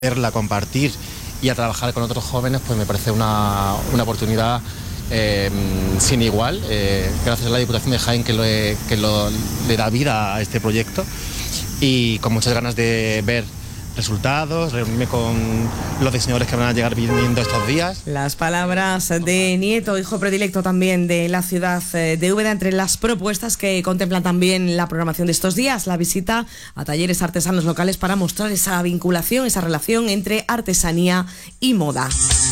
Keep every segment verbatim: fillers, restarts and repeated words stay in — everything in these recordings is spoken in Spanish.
a compartir y a trabajar con otros jóvenes, pues me parece una, una oportunidad eh, sin igual, eh, gracias a la Diputación de Jaén que, lo, que lo, le da vida a este proyecto, y con muchas ganas de ver resultados, reunirme con los diseñadores que van a llegar viniendo estos días. Las palabras de Nieto, hijo predilecto también de la ciudad de Úbeda, entre las propuestas que contemplan también la programación de estos días, la visita a talleres artesanos locales para mostrar esa vinculación, esa relación entre artesanía y moda.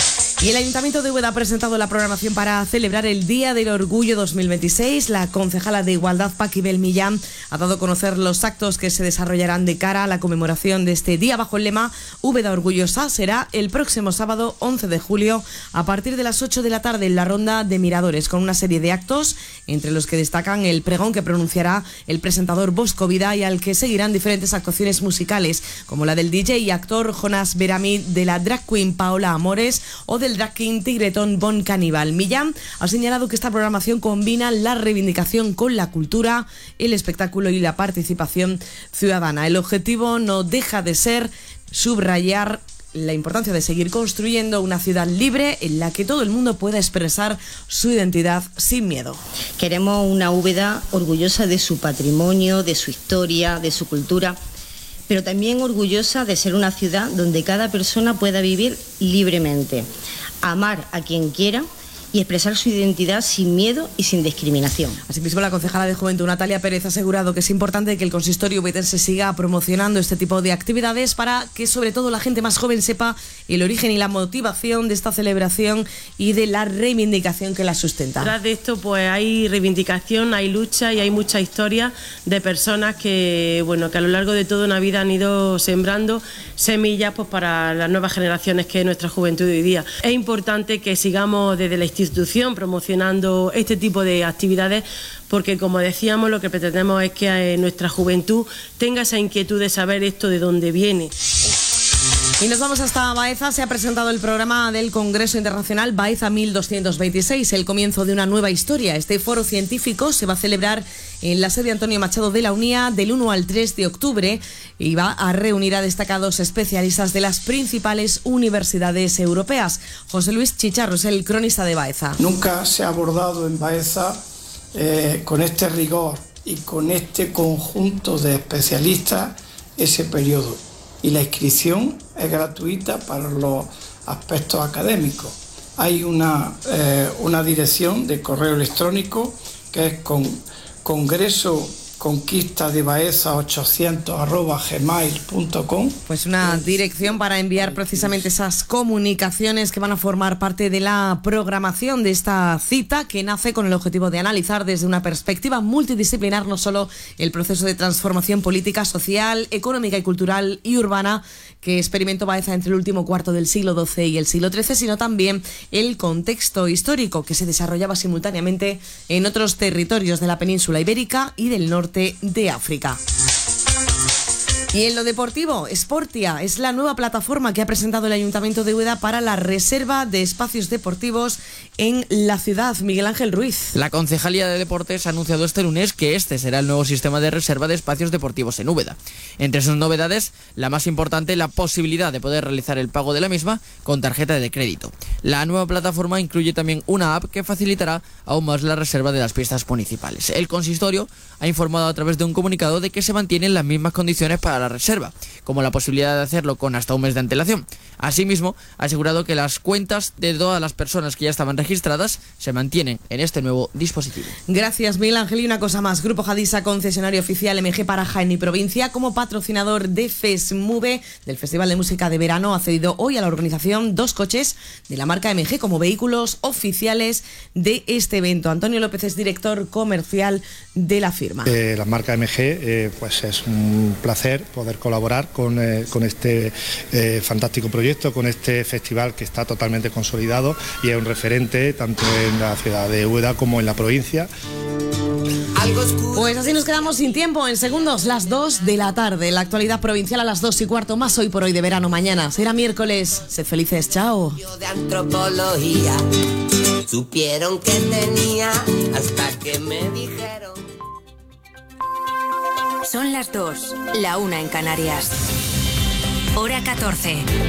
Y el Ayuntamiento de Úbeda ha presentado la programación para celebrar el Día del Orgullo dos mil veintiséis. La concejala de Igualdad, Paquibel Millán, ha dado a conocer los actos que se desarrollarán de cara a la conmemoración de este día bajo el lema Úbeda Orgullosa. Será el próximo sábado once de julio a partir de las ocho de la tarde en la Ronda de Miradores, con una serie de actos entre los que destacan el pregón que pronunciará el presentador Bosco Vida y al que seguirán diferentes actuaciones musicales como la del D J y actor Jonas Berami, de la drag queen Paola Amores o del drag king tigretón Bon Caníbal. Millán ha señalado que esta programación combina la reivindicación con la cultura, el espectáculo y la participación ciudadana. El objetivo no deja de ser subrayar la importancia de seguir construyendo una ciudad libre en la que todo el mundo pueda expresar su identidad sin miedo. Queremos una Úbeda orgullosa de su patrimonio, de su historia, de su cultura, pero también orgullosa de ser una ciudad donde cada persona pueda vivir libremente, amar a quien quiera y expresar su identidad sin miedo y sin discriminación. Asimismo, la concejala de Juventud, Natalia Pérez, ha asegurado que es importante que el consistorio ubetense siga promocionando este tipo de actividades para que sobre todo la gente más joven sepa el origen y la motivación de esta celebración y de la reivindicación que la sustenta. Tras de esto, pues hay reivindicación, hay lucha y hay mucha historia de personas que, bueno, que a lo largo de toda una vida han ido sembrando semillas, pues, para las nuevas generaciones que es nuestra juventud hoy día. Es importante que sigamos desde la institución promocionando este tipo de actividades, porque, como decíamos, lo que pretendemos es que nuestra juventud tenga esa inquietud de saber esto de dónde viene. Y nos vamos hasta Baeza. Se ha presentado el programa del Congreso Internacional Baeza mil doscientos veintiséis, el comienzo de una nueva historia. Este foro científico se va a celebrar en la sede Antonio Machado de la UNIA del uno al tres de octubre y va a reunir a destacados especialistas de las principales universidades europeas. José Luis Chicharro es el cronista de Baeza. Nunca se ha abordado en Baeza eh, con este rigor y con este conjunto de especialistas ese periodo. Y la inscripción es gratuita para los aspectos académicos. Hay una, eh, una dirección de correo electrónico que es con congreso conquista de Baeza ochocientos arroba gmail punto com. Pues una dirección para enviar precisamente esas comunicaciones que van a formar parte de la programación de esta cita, que nace con el objetivo de analizar desde una perspectiva multidisciplinar no solo el proceso de transformación política, social, económica y cultural y urbana que experimentó Baeza entre el último cuarto del siglo doce y el siglo trece, sino también el contexto histórico que se desarrollaba simultáneamente en otros territorios de la península ibérica y del norte de África. Y en lo deportivo, Sportia es la nueva plataforma que ha presentado el Ayuntamiento de Úbeda para la reserva de espacios deportivos en la ciudad. Miguel Ángel Ruiz. La Concejalía de Deportes ha anunciado este lunes que este será el nuevo sistema de reserva de espacios deportivos en Úbeda. Entre sus novedades, la más importante, la posibilidad de poder realizar el pago de la misma con tarjeta de crédito. La nueva plataforma incluye también una app que facilitará aún más la reserva de las pistas municipales. El consistorio ha informado a través de un comunicado de que se mantienen las mismas condiciones para la reserva, como la posibilidad de hacerlo con hasta un mes de antelación. Asimismo, ha asegurado que las cuentas de todas las personas que ya estaban registradas se mantienen en este nuevo dispositivo. Gracias, Miguel Ángel. Y una cosa más, Grupo Jadisa, concesionario oficial M G para Jaén y provincia, como patrocinador de FESMUVE, del Festival de Música de Verano, ha cedido hoy a la organización dos coches de la marca M G como vehículos oficiales de este evento. Antonio López es director comercial de la firma. Eh, la marca M G, eh, pues es un placer poder colaborar con, eh, con este eh, fantástico proyecto, con este festival que está totalmente consolidado y es un referente tanto en la ciudad de Úbeda como en la provincia. Pues así nos quedamos sin tiempo. En segundos, las dos de la tarde. La actualidad provincial a las dos y cuarto, más hoy por hoy de verano. Mañana será miércoles. Sed felices, chao. De antropología supieron que tenía hasta que me dijeron. Son las dos, la una en Canarias. Hora catorce.